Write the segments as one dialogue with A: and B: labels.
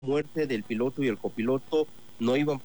A: muerte del piloto y el copiloto no iban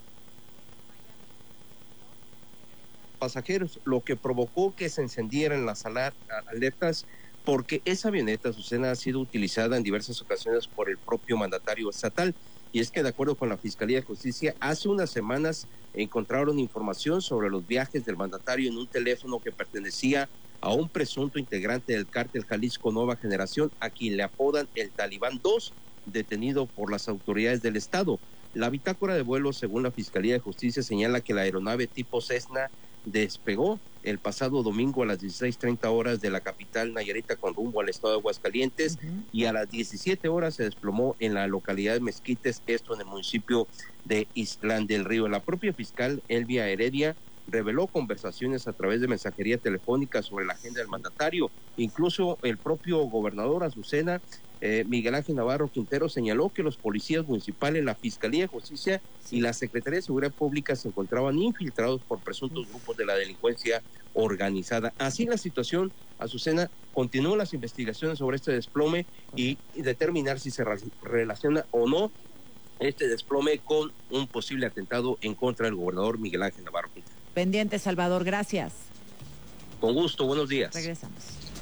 A: pasajeros, lo que provocó que se encendieran las alertas, porque esa avioneta, Azucena, ha sido utilizada en diversas ocasiones por el propio mandatario estatal. Y es que, de acuerdo con la Fiscalía de Justicia, hace unas semanas encontraron información sobre los viajes del mandatario en un teléfono que pertenecía a un presunto integrante del cártel Jalisco Nueva Generación, a quien le apodan el Talibán 2, detenido por las autoridades del estado. La bitácora de vuelo, según la Fiscalía de Justicia, señala que la aeronave tipo Cessna despegó el pasado domingo a las 16:30 horas de la capital nayarita con rumbo al estado de Aguascalientes, y a las 17 horas se desplomó en la localidad de Mezquites, esto en el municipio de Islán del Río. La propia fiscal Elvia Heredia reveló conversaciones a través de mensajería telefónica sobre la agenda del mandatario. Incluso el propio gobernador Azucena, Miguel Ángel Navarro Quintero, señaló que los policías municipales, la Fiscalía de Justicia y la Secretaría de Seguridad Pública se encontraban infiltrados por presuntos grupos de la delincuencia organizada. Así la situación, Azucena, continúan las investigaciones sobre este desplome y determinar si se relaciona o no este desplome con un posible atentado en contra del gobernador Miguel Ángel Navarro Quintero.
B: Pendiente, Salvador, gracias.
A: Con gusto, buenos días.
B: Regresamos.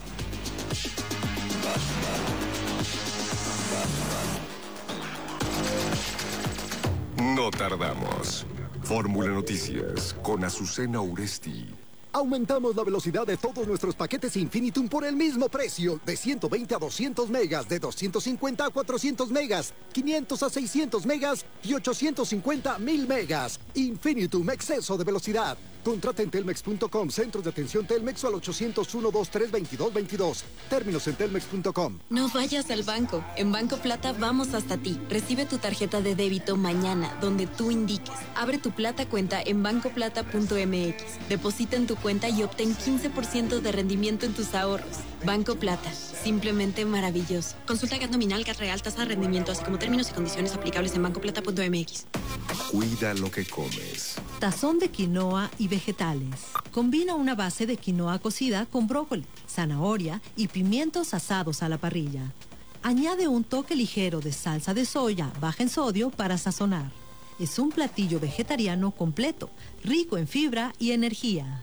C: No tardamos. Fórmula Noticias con Azucena Uresti.
D: Aumentamos la velocidad de todos nuestros paquetes Infinitum por el mismo precio, de 120 a 200 megas, de 250 a 400 megas, 500 a 600 megas y 850 a 1000 megas. Infinitum, exceso de velocidad. Contrata en telmex.com, centros de atención Telmex, o al 801-223-2222. Términos en telmex.com.
E: No vayas al banco. En Banco Plata vamos hasta ti. Recibe tu tarjeta de débito mañana, donde tú indiques. Abre tu Plata cuenta en bancoplata.mx. Deposita en tu cuenta y obtén 15% de rendimiento en tus ahorros. Banco Plata, simplemente maravilloso. Consulta GAT nominal, GAT real, tasa de rendimiento, así como términos y condiciones aplicables en bancoplata.mx.
C: Cuida lo que comes.
F: Tazón de quinoa y vegetales. Combina una base de quinoa cocida con brócoli, zanahoria y pimientos asados a la parrilla. Añade un toque ligero de salsa de soya baja en sodio para sazonar. Es un platillo vegetariano completo, rico en fibra y energía.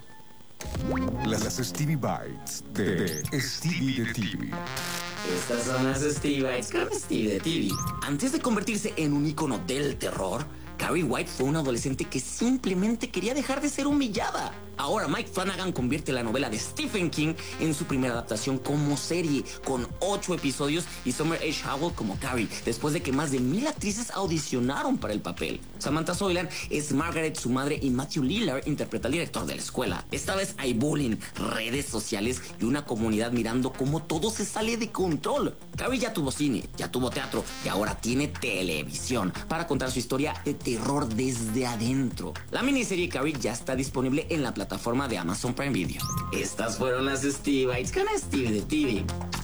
C: Las Stevie Bites de Stevie de TV.
G: Estas son las Stevie Bites con Stevie de TV. Antes de convertirse en un ícono del terror, Carrie White fue una adolescente que simplemente quería dejar de ser humillada. Ahora Mike Flanagan convierte la novela de Stephen King en su primera adaptación como serie, con 8 episodios y Summer H. Howell como Carrie, después de que más de 1000 actrices audicionaron para el papel. Samantha Soilan es Margaret, su madre, y Matthew Lillard interpreta al director de la escuela. Esta vez hay bullying, redes sociales y una comunidad mirando cómo todo se sale de control. Carrie ya tuvo cine, ya tuvo teatro y ahora tiene televisión para contar su historia de terror desde adentro. La miniserie Carrie ya está disponible en la plataforma de Amazon Prime Video. Estas fueron las Stevie Bites con Stevie de TV.